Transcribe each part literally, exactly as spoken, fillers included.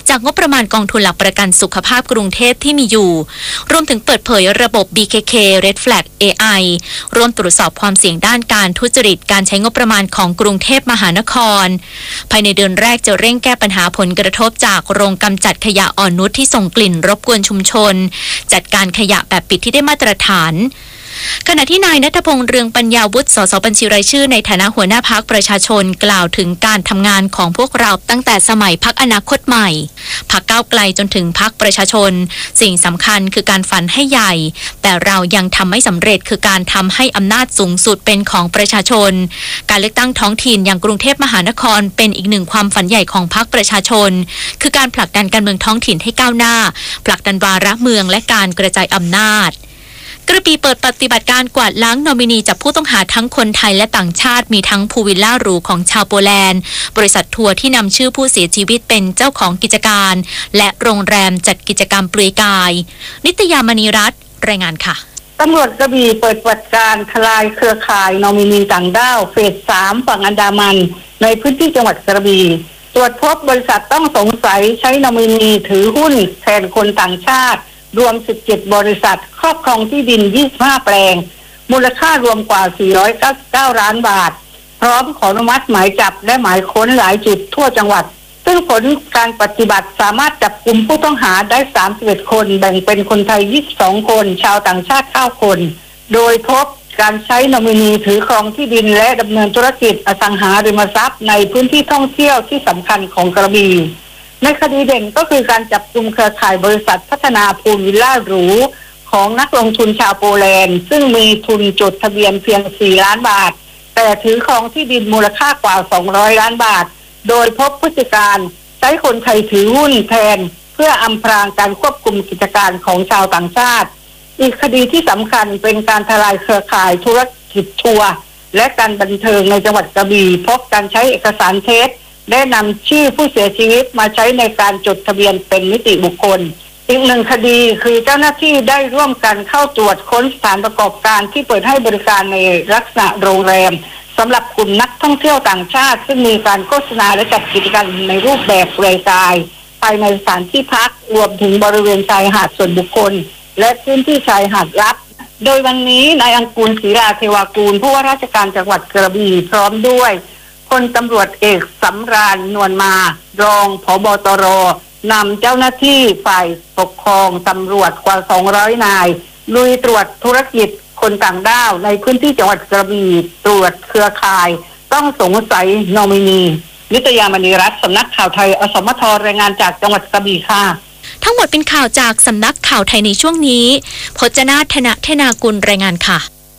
จากงบประมาณกองทุนหลักประกันสุขภาพกรุงเทพที่มีอยู่รวมถึงเปิดเผยระบบ บี เค เค Red Flag เอ ไอ ร่วมตรวจสอบความเสี่ยงด้านการทุจริตการใช้งบประมาณของกรุงเทพมหานครภายในเดือนแรกจะเร่งแก้ปัญหาผลกระทบจากโรงกำจัดขยะอ่อนนุชที่ส่งกลิ่นรบกวนชุมชนจัดการขยะแบบปิดที่ได้มาตรฐานขณะที่นายณัฐพงษ์เรืองปัญญาวุฒิสสบัญชีรายชื่อในฐานะหัวหน้าพรรคประชาชนกล่าวถึงการทำงานของพวกเราตั้งแต่สมัยพรรคอนาคตใหม่พรรคก้าวไกลจนถึงพรรคประชาชนสิ่งสำคัญคือการฝันให้ใหญ่แต่เรายังทำไม่สำเร็จคือการทำให้อำนาจสูงสุดเป็นของประชาชนการเลือกตั้งท้องถิ่นอย่างกรุงเทพมหานครเป็นอีกหนึ่งความฝันใหญ่ของพรรคประชาชนคือการผลักดันการเมืองท้องถิ่นให้ก้าวหน้าผลักดันวาระเมืองและการกระจายอำนาจกระบี่เปิดปฏิบัติการกวาดล้างนอมินีจับผู้ต้องหาทั้งคนไทยและต่างชาติมีทั้งพูลวิลล่าหรูของชาวโปแลนด์บริษัททัวร์ที่นำชื่อผู้เสียชีวิตเป็นเจ้าของกิจการและโรงแรมจัดกิจกรรมเปลือยกายนิตยามณีรัตน์รายงานค่ะตำรวจกระบี่เปิดปฏิบัติการทลายเครือข่ายนอมินีต่างด้าวเฟสสามฝั่งอันดามันในพื้นที่จังหวัดกระบี่ตรวจพบบริษัทต้องสงสัยใช้นอมินีถือหุ้นแทนคนต่างชาติรวมสิบเจ็ดบริษัทครอบครองที่ดินยี่สิบห้าแปลงมูลค่ารวมกว่าสี่ร้อยเก้าสิบเก้าล้านบาทพร้อมขออนุมัติหมายจับและหมายค้นหลายจุดทั่วจังหวัดซึ่งผลการปฏิบัติสามารถจับกุมผู้ต้องหาได้สามสิบเอ็ดคนแบ่งเป็นคนไทยยี่สิบสองคนชาวต่างชาติเก้าคนโดยพบการใช้นอมินีถือครองที่ดินและดำเนินธุรกิจอสังหาริมทรัพย์ในพื้นที่ท่องเที่ยวที่สำคัญของกระบี่ในคดีเด่นก็คือการจับกุมเครือข่ายบริษัทพัฒนาพูลวิลล่าหรูของนักลงทุนชาวโปแลนด์ซึ่งมีทุนจดทะเบียนเพียงสี่ล้านบาทแต่ถือครองที่ดินมูลค่ากว่าสองร้อยล้านบาทโดยพบผู้จัดการใช้คนไทยถือหุ้นแทนเพื่ออำพรางการควบคุมกิจการของชาวต่างชาติอีกคดีที่สำคัญเป็นการทลายเครือข่ายธุรกิจทัวร์และการบันเทิงในจังหวัดกระบี่พบการใช้เอกสารเท็จได้นำชื่อผู้เสียชีวิตมาใช้ในการจดทะเบียนเป็นนิติบุคคลอีกหนึ่งคดีคือเจ้าหน้าที่ได้ร่วมกันเข้าตรวจค้นสถานประกอบการที่เปิดให้บริการในลักษณะโรงแรมสำหรับกลุ่มนักท่องเที่ยวต่างชาติซึ่งมีการโฆษณาและจัดกิจกรรมในรูปแบบเปลือยกายภายในสถานที่พักรวมถึงบริเวณชายหาดส่วนบุคคลและพื้นที่ชายหาดลับโดยวันนี้นายอังกูลศรีราเทวากูลผู้ว่าราชการจังหวัดกระบี่พร้อมด้วยพลตำรวจเอกสำราญนวลมารองผบ.ตร.นำเจ้าหน้าที่ฝ่ายปกครองตำรวจกว่าสองร้อยนายลุยตรวจธุรกิจคนต่างด้าวในพื้นที่จังหวัดกระบี่ตรวจเครือข่ายต้องสงสัยนอมินีนิตยามณีรัตน์สำนักข่าวไทยอสมทรายงานจากจังหวัดกระบี่ค่ะทั้งหมดเป็นข่าวจากสำนักข่าวไทยในช่วงนี้พจนาถนะเทนากุลรายงานค่ะ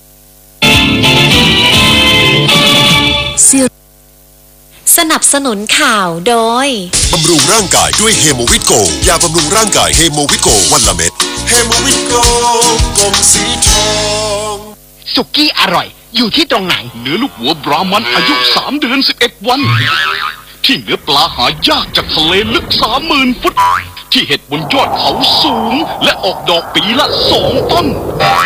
สนับสนุนข่าวโดยบำรุงร่างกายด้วยเฮโมวิตโกยาบำรุงร่างกายเฮโมวิตโกวันละเม็ดเฮโมวิตโกกลมสีทองสุกี้อร่อยอยู่ที่ตรงไหนเนื้อลูกหัวบรามันอายุสามเดือนสิบเอ็ดวันที่เนื้อปลาหายากจากทะเลลึกสามหมื่นฟุตที่เห็ดบนยอดเขาสูงและออกดอกปีละสองต้น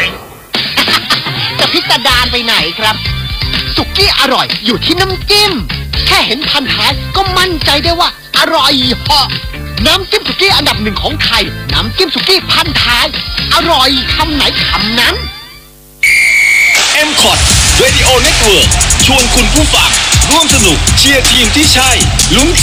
จะพิสดารไปไหนครับสุกี้อร่อยอยู่ที่น้ำจิ้มแค่เห็นพันท้ายก็มั่นใจได้ว่าอร่อยเหาะน้ำจิ้มสุกี้อันดับหนึ่งของไทยน้ำจิ้มสุกี้พันท้ายอร่อยคำไหนคำนั้นเอ็ม คอท Radio Network ชวนคุณผู้ฟังร่วมสนุกเชียร์ทีมที่ใช่ลุ้น